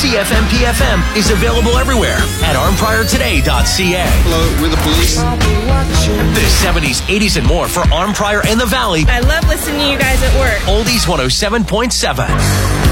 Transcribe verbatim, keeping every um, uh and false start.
C F M P F M is available everywhere at arm prior today dot c a. Hello, we're the police. The seventies, eighties, and more for Arm Prior and the Valley. I love listening to you guys at work. Oldies one oh seven point seven.